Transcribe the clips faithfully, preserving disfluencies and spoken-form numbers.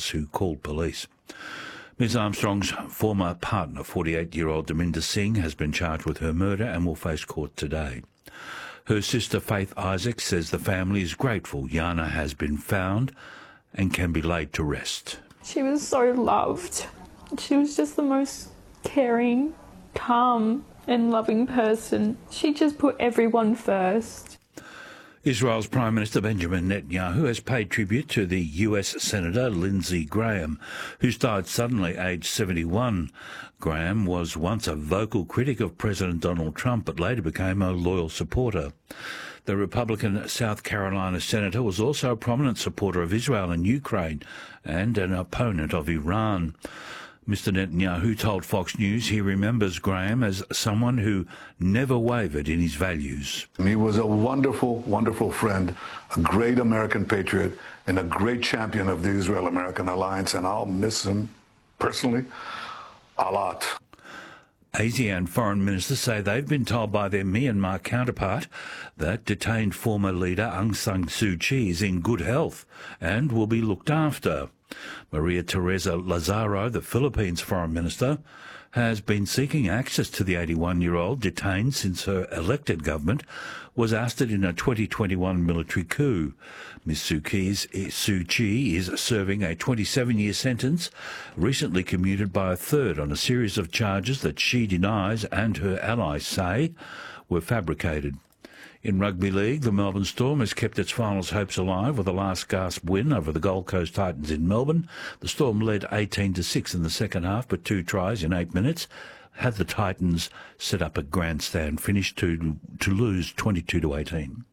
Roberts, who called police. Miz Armstrong's former partner, forty-eight-year-old Daminda Singh, has been charged with her murder and will face court today. Her sister, Faith Isaac, says the family is grateful Yana has been found and can be laid to rest. She was so loved. She was just the most caring, calm and loving person. She just put everyone first. Israel's Prime Minister Benjamin Netanyahu has paid tribute to the U S Senator Lindsey Graham, who's died suddenly aged seventy-one. Graham was once a vocal critic of President Donald Trump, but later became a loyal supporter. The Republican South Carolina senator was also a prominent supporter of Israel and Ukraine and an opponent of Iran. Mister Netanyahu told Fox News he remembers Graham as someone who never wavered in his values. He was a wonderful, wonderful friend, a great American patriot, and a great champion of the Israel-American alliance, and I'll miss him personally a lot. ASEAN foreign ministers say they've been told by their Myanmar counterpart that detained former leader Aung San Suu Kyi is in good health and will be looked after. Maria Teresa Lazaro, the Philippines foreign minister, has been seeking access to the eighty-one-year-old detained since her elected government was ousted in a twenty twenty-one military coup. Miz Suu Kyi's, Suu Kyi is serving a twenty-seven-year sentence, recently commuted by a third on a series of charges that she denies and her allies say were fabricated. In rugby league, the Melbourne Storm has kept its finals hopes alive with a last-gasp win over the Gold Coast Titans in Melbourne. The Storm led eighteen to six in the second half, but two tries in eight minutes had the Titans set up a grandstand finish to to lose twenty-two to eighteen.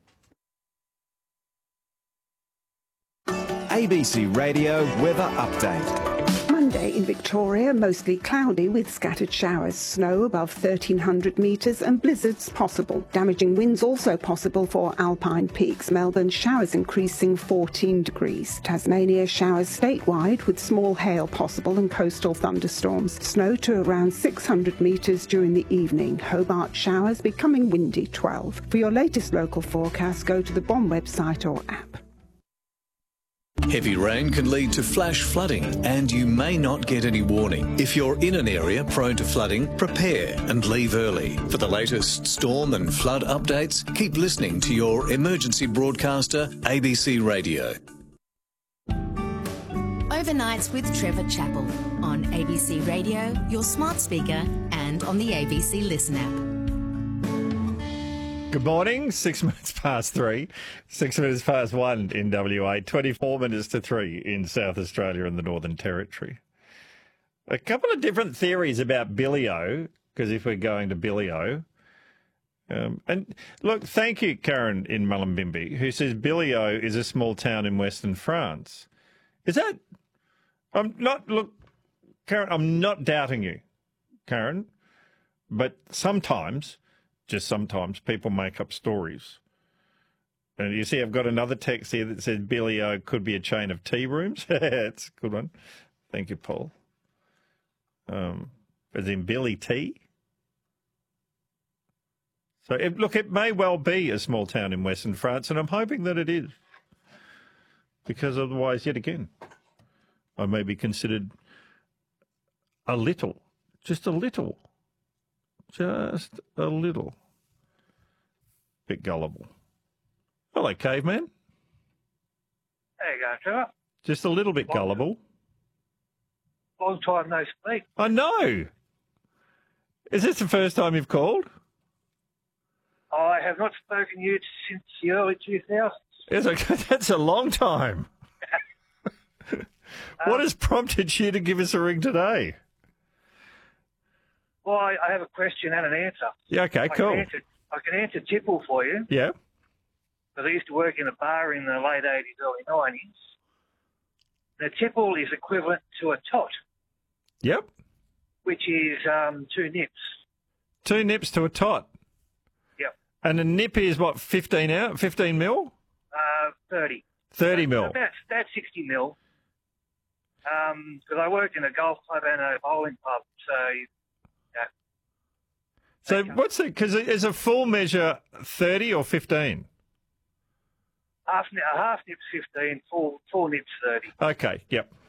A B C Radio Weather Update. Monday in Victoria, mostly cloudy with scattered showers, snow above thirteen hundred metres and blizzards possible. Damaging winds also possible for alpine peaks. Melbourne, showers increasing fourteen degrees. Tasmania, showers statewide with small hail possible and coastal thunderstorms. Snow to around six hundred metres during the evening. Hobart, showers becoming windy, twelve. For your latest local forecast, go to the B O M website or app. Heavy rain can lead to flash flooding and you may not get any warning. If you're in an area prone to flooding, prepare and leave early. For the latest storm and flood updates, keep listening to your emergency broadcaster, A B C Radio. Overnights with Trevor Chappell on A B C Radio, your smart speaker and on the A B C Listen app. Good morning, six minutes past three, six minutes past one in W A, twenty-four minutes to three in South Australia and the Northern Territory. A couple of different theories about Billy-O, because if we're going to Billy-O, um, and look, thank you, Karen in Mullumbimby, who says Billy-O is a small town in Western France. Is that, I'm not, look, Karen, I'm not doubting you, Karen, but sometimes... Just sometimes people make up stories. And you see, I've got another text here that says Billy-O could be a chain of tea rooms. It's a good one. Thank you, Paul. Um, as in Billy Tea. So, it, look, it may well be a small town in Western France, and I'm hoping that it is. Because otherwise, yet again, I may be considered a little, just a little, just a little bit gullible. Hello, caveman. There you go, Trevor. Just a little bit long, gullible. Long time no speak. I know. Is this the first time you've called? I have not spoken to you since the early two thousands. Yes, okay, that's a long time. What um, has prompted you to give us a ring today? Well, I, I have a question and an answer. Yeah, okay, I cool. Can answer, I can answer Tipple for you. Yeah. Because I used to work in a bar in the late eighties, early nineties. The tipple is equivalent to a tot. Yep. Which is um, two nips. Two nips to a tot. Yep. And a nip is what, fifteen out, fifteen mil? Uh, thirty. Thirty so, mil. So that's that's sixty mil. Um, because I worked in a golf club and a bowling pub, so. Yeah. So Okay. what's it? Because is a full measure thirty or fifteen? Half, a half nip's fifteen, full, full nip's thirty. Okay, yep.